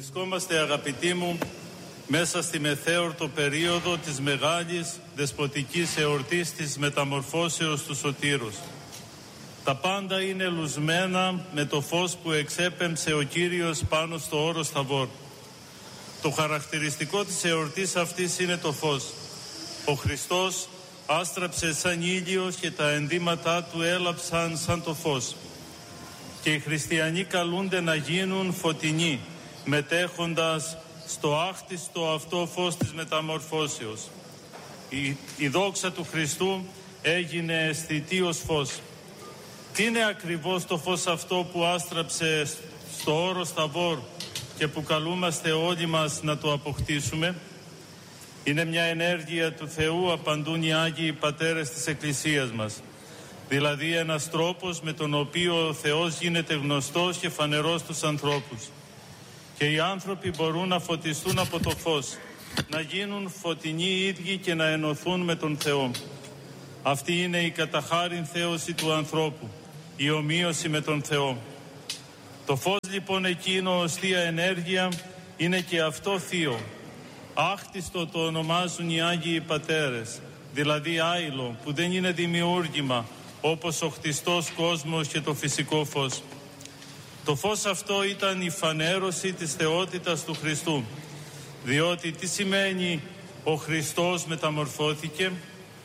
Βρισκόμαστε, αγαπητοί μου, μέσα στη μεθέωρτο περίοδο της μεγάλης δεσποτικής εορτής της μεταμορφώσεως του Σωτήρους. Τα πάντα είναι λουσμένα με το φως που εξέπεμψε ο Κύριος πάνω στο όρος Θαβόρ. Το χαρακτηριστικό της εορτής αυτής είναι το φως. Ο Χριστός άστραψε σαν ήλιος και τα ενδύματά του έλαψαν σαν το φως. Και οι χριστιανοί καλούνται να γίνουν φωτεινοί, μετέχοντας στο άχτιστο αυτό φως της μεταμορφώσεως. Η δόξα του Χριστού έγινε αισθητή ως φως. Τι είναι ακριβώς το φως αυτό που άστραψε στο όρος Θαβόρ και που καλούμαστε όλοι μας να το αποκτήσουμε? Είναι μια ενέργεια του Θεού, απαντούν οι Άγιοι Πατέρες της Εκκλησίας μας. Δηλαδή ένας τρόπος με τον οποίο ο Θεός γίνεται γνωστός και φανερός στους ανθρώπους. Και οι άνθρωποι μπορούν να φωτιστούν από το φως, να γίνουν φωτεινοί οι ίδιοι και να ενωθούν με τον Θεό. Αυτή είναι η καταχάριν θέωση του ανθρώπου, η ομοίωση με τον Θεό. Το φως λοιπόν εκείνο ως θεία ενέργεια είναι και αυτό θείο. Άχτιστο το ονομάζουν οι Άγιοι Πατέρες, δηλαδή άειλο που δεν είναι δημιούργημα όπως ο χτιστός κόσμος και το φυσικό φως. Το φως αυτό ήταν η φανέρωση της θεότητας του Χριστού, διότι τι σημαίνει ο Χριστός μεταμορφώθηκε?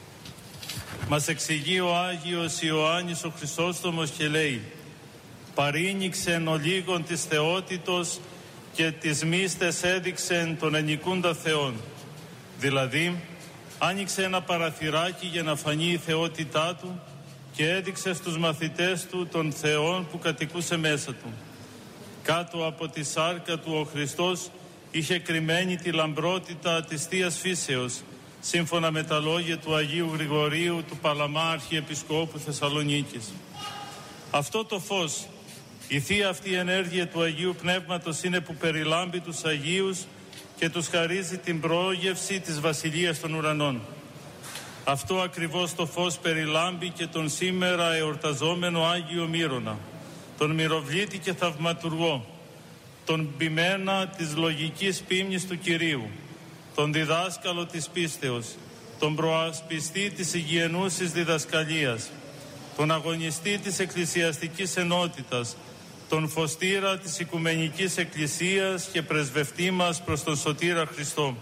Μας εξηγεί ο Άγιος Ιωάννης ο Χρυσόστομος και λέει: «Παρήνυξεν ο λίγον της θεότητος και τις μύστες έδειξεν τον ενικούντα Θεόν». Δηλαδή άνοιξε ένα παραθυράκι για να φανεί η θεότητά του και έδειξε στους μαθητές του τον Θεόν που κατοικούσε μέσα του. Κάτω από τη σάρκα του ο Χριστός είχε κρυμμένη τη λαμπρότητα της Θείας Φύσεως, σύμφωνα με τα λόγια του Αγίου Γρηγορίου του Παλαμά Αρχιεπισκόπου Θεσσαλονίκης. Αυτό το φως, η θεία αυτή ενέργεια του Αγίου Πνεύματος είναι που περιλάμπει τους Αγίους και τους χαρίζει την πρόγευση της Βασιλείας των Ουρανών. Αυτό ακριβώς το φως περιλάμπει και τον σήμερα εορταζόμενο Άγιο Μύρονα, τον μυροβλήτη και θαυματουργό, τον ποιμένα της λογικής πίμνης του Κυρίου, τον διδάσκαλο της πίστεως, τον προασπιστή της υγιεινούσης διδασκαλίας, τον αγωνιστή της εκκλησιαστικής ενότητας, τον φωστήρα της Οικουμενικής Εκκλησίας και πρεσβευτή μας προς τον Σωτήρα Χριστό.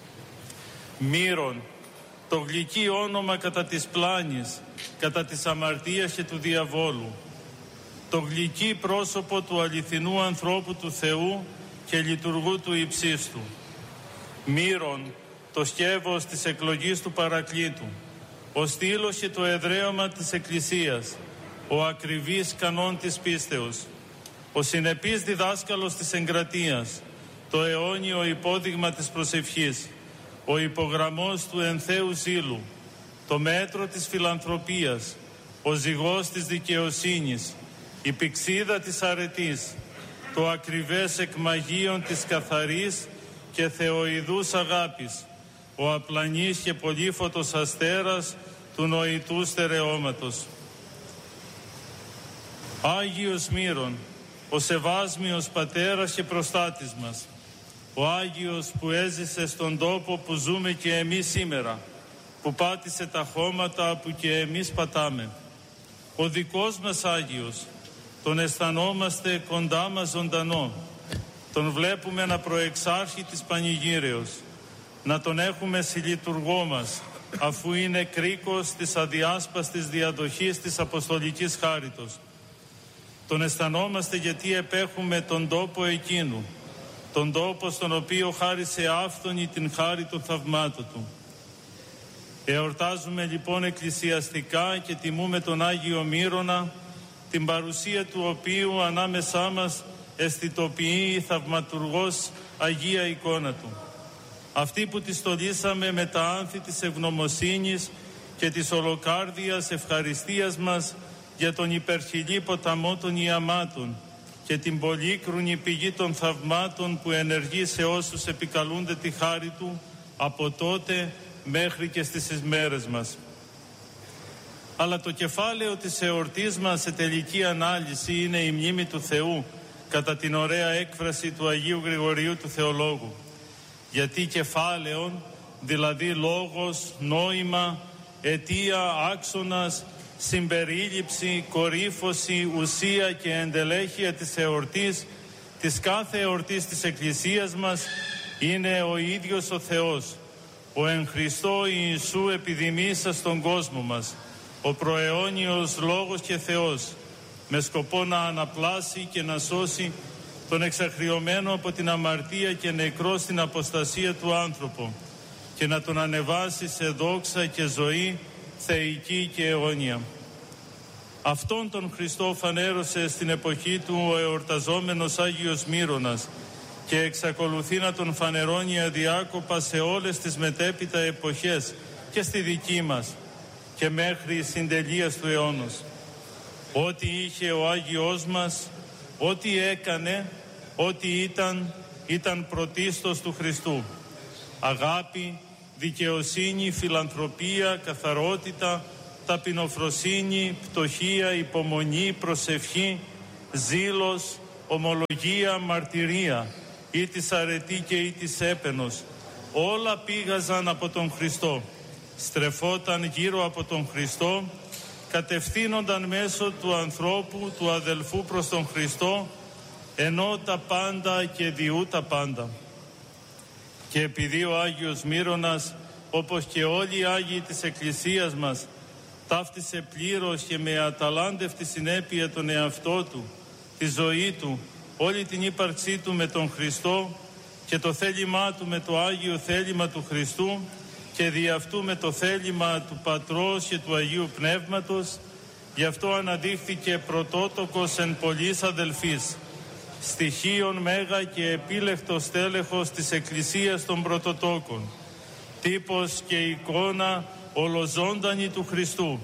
Μύρον, το γλυκύ όνομα κατά της πλάνης, κατά της αμαρτίας και του διαβόλου. Το γλυκύ πρόσωπο του αληθινού ανθρώπου του Θεού και λειτουργού του υψίστου. Μύρον, το σκεύος της εκλογής του Παρακλήτου. Ο στήλος και το εδραίωμα της Εκκλησίας. Ο ακριβής κανόν της πίστεως. Ο συνεπής διδάσκαλος της εγκρατείας. Το αιώνιο υπόδειγμα της προσευχής. Ο υπογραμμός του ενθέου ζήλου, το μέτρο της φιλανθρωπίας, ο ζυγός της δικαιοσύνης, η πηξίδα της αρετής, το ακριβές εκμαγείον της καθαρής και θεοειδούς αγάπης, ο απλανής και πολύφωτος αστέρας του νοητού στερεώματος. Άγιος Μύρον, ο σεβάσμιος πατέρας και προστάτης μας, ο Άγιος που έζησε στον τόπο που ζούμε και εμείς σήμερα, που πάτησε τα χώματα που και εμείς πατάμε. Ο δικός μας Άγιος, τον αισθανόμαστε κοντά μας ζωντανό, τον βλέπουμε να προεξάρχει της πανηγύρεως, να τον έχουμε συλλειτουργό μας, αφού είναι κρίκος της αδιάσπαστης διαδοχής της Αποστολικής Χάριτος. Τον αισθανόμαστε γιατί επέχουμε τον τόπο εκείνου, τον τόπο στον οποίο χάρισε άφθονη την χάρη των θαυμάτων του. Εορτάζουμε λοιπόν εκκλησιαστικά και τιμούμε τον Άγιο Μύρονα, την παρουσία του οποίου ανάμεσά μας αισθητοποιεί η θαυματουργός Αγία εικόνα του. Αυτή που τη στολίσαμε με τα άνθη της ευγνωμοσύνης και της ολοκάρδιας ευχαριστίας μας για τον υπερχιλή ποταμό των Ιαμάτων και την πολύκρουνη πηγή των θαυμάτων που ενεργεί σε όσους επικαλούνται τη χάρη του από τότε μέχρι και στις ημέρες μας. Αλλά το κεφάλαιο της εορτής μας σε τελική ανάλυση είναι η μνήμη του Θεού κατά την ωραία έκφραση του Αγίου Γρηγορίου του Θεολόγου. Γιατί κεφάλαιον, δηλαδή λόγος, νόημα, αιτία, άξονας, συμπερίληψη, κορύφωση, ουσία και εντελέχεια της εορτής, της κάθε εορτής της Εκκλησίας μας, είναι ο ίδιος ο Θεός, ο εν Χριστώ Ιησού επιδημήσα στον κόσμο μας, ο προαιώνιος Λόγος και Θεός, με σκοπό να αναπλάσει και να σώσει τον εξαχριωμένο από την αμαρτία και νεκρό στην αποστασία του άνθρωπο και να τον ανεβάσει σε δόξα και ζωή θεϊκή και αιώνια. Αυτόν τον Χριστό φανέρωσε στην εποχή του ο εορταζόμενος Άγιος Μύρωνας και εξακολουθεί να τον φανερώνει αδιάκοπα σε όλες τις μετέπειτα εποχές και στη δική μας και μέχρι συντελείας του αιώνος. Ό,τι είχε ο Άγιος μας, ό,τι έκανε, ό,τι ήταν πρωτίστως του Χριστού. Αγάπη, δικαιοσύνη, φιλανθρωπία, καθαρότητα, ταπεινοφροσύνη, πτωχία, υπομονή, προσευχή, ζήλος, ομολογία, μαρτυρία, ή της αρετή και ή της έπαινος, όλα πήγαζαν από τον Χριστό, στρεφόταν γύρω από τον Χριστό, κατευθύνονταν μέσω του ανθρώπου, του αδελφού προς τον Χριστό, ενώ τα πάντα και διού τα πάντα. Και επειδή ο Άγιος Μύρωνας, όπως και όλοι οι Άγιοι της Εκκλησίας μας, ταύτισε πλήρως και με αταλάντευτη συνέπεια τον εαυτό του, τη ζωή του, όλη την ύπαρξή του με τον Χριστό και το θέλημά του με το Άγιο θέλημα του Χριστού και δι' αυτού με το θέλημα του Πατρός και του Αγίου Πνεύματος, γι' αυτό αναδείχθηκε πρωτότοκος εν πολλής αδελφής, στοιχείων μέγα και επίλεκτος τέλεχος της Εκκλησίας των Πρωτοτόκων, τύπος και εικόνα ολοζώντανη του Χριστού,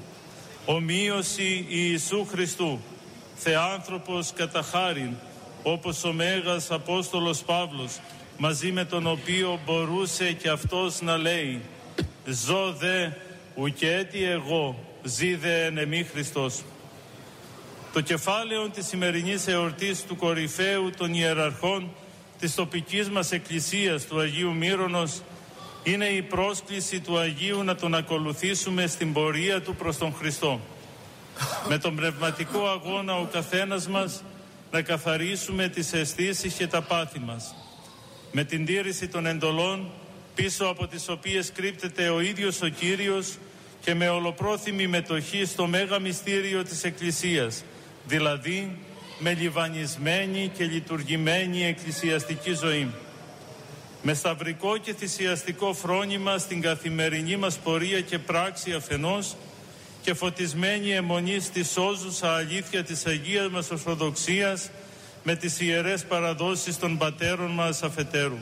ομοίωση Ιησού Χριστού, θεάνθρωπος κατά χάριν, όπως ο Μέγας Απόστολος Παύλος, μαζί με τον οποίο μπορούσε και αυτός να λέει «Ζω δε ουκέτι εγώ, ζει δε εν εμή Χριστός». Το κεφάλαιο της σημερινής εορτής του κορυφαίου των ιεραρχών της τοπικής μας εκκλησίας του Αγίου Μύρωνος είναι η πρόσκληση του Αγίου να τον ακολουθήσουμε στην πορεία του προς τον Χριστό. Με τον πνευματικό αγώνα ο καθένας μας να καθαρίσουμε τις αισθήσεις και τα πάθη μας. Με την τήρηση των εντολών, πίσω από τις οποίες κρύπτεται ο ίδιος ο Κύριος, και με ολοπρόθυμη μετοχή στο μέγα μυστήριο της Εκκλησίας, δηλαδή με λιβανισμένη και λειτουργημένη εκκλησιαστική ζωή. Με σταυρικό και θυσιαστικό φρόνημα στην καθημερινή μας πορεία και πράξη αφενός, και φωτισμένη αιμονή στη σώζουσα αλήθεια της Αγίας μας Ορθοδοξίας με τις ιερές παραδόσεις των πατέρων μας αφετέρου.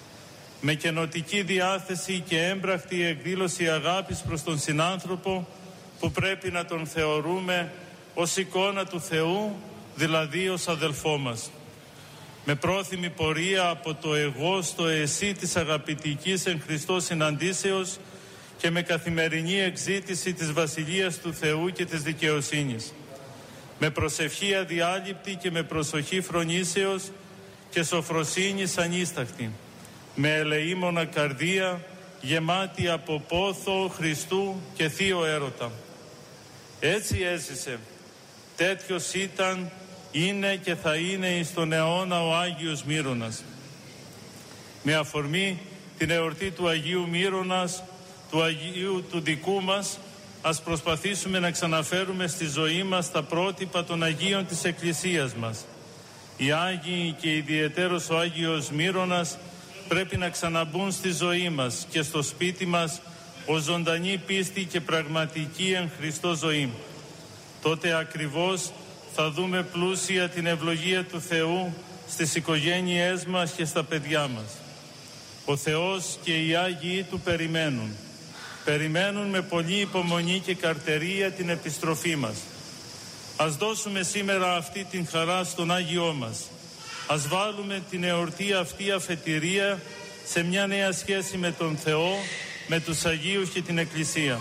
Με καινοτική διάθεση και έμπρακτη εκδήλωση αγάπης προς τον συνάνθρωπο, που πρέπει να τον θεωρούμε ως εικόνα του Θεού, δηλαδή ως αδελφό μας. Με πρόθυμη πορεία από το εγώ στο εσύ της αγαπητικής εν Χριστώ συναντήσεως και με καθημερινή εξήτηση της Βασιλείας του Θεού και της δικαιοσύνης. Με προσευχή αδιάλειπτη και με προσοχή φρονήσεως και σοφροσύνης ανίσταχτη. Με ελεήμονα καρδία γεμάτη από πόθο Χριστού και θείο έρωτα. Έτσι έζησε. Τέτοιος ήταν, είναι και θα είναι εις τον αιώνα ο Άγιος Μύρωνας. Με αφορμή την εορτή του Αγίου Μύρωνας, του Αγίου του δικού μας, ας προσπαθήσουμε να ξαναφέρουμε στη ζωή μας τα πρότυπα των Αγίων της Εκκλησίας μας. Οι Άγιοι και ιδιαιτέρως ο Άγιος Μύρωνας πρέπει να ξαναμπούν στη ζωή μας και στο σπίτι μας ως ζωντανή πίστη και πραγματική εν Χριστώ ζωή. Τότε ακριβώς θα δούμε πλούσια την ευλογία του Θεού στις οικογένειές μας και στα παιδιά μας. Ο Θεός και οι Άγιοι Του περιμένουν. Περιμένουν με πολλή υπομονή και καρτερία την επιστροφή μας. Ας δώσουμε σήμερα αυτή την χαρά στον Άγιό μας. Ας βάλουμε την εορτή αυτή αφετηρία σε μια νέα σχέση με τον Θεό, με τους Αγίους και την Εκκλησία.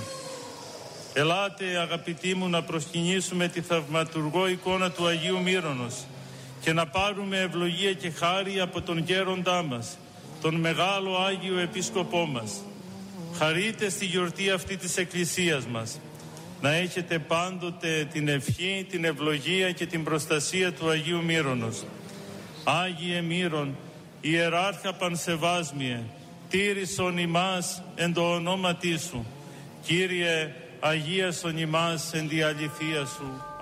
Ελάτε αγαπητοί μου να προσκυνήσουμε τη θαυματουργό εικόνα του Αγίου Μύρωνος και να πάρουμε ευλογία και χάρη από τον γέροντά μας, τον μεγάλο Άγιο Επίσκοπό μας. Χαρείτε στη γιορτή αυτή της Εκκλησίας μας να έχετε πάντοτε την ευχή, την ευλογία και την προστασία του Αγίου Μύρονος. Άγιε Μύρον, Ιεράρχα Πανσεβάσμιε, τήρησον ημάς εν το ονόματί σου. Κύριε, αγίασον ημάς εν τη αληθεία σου.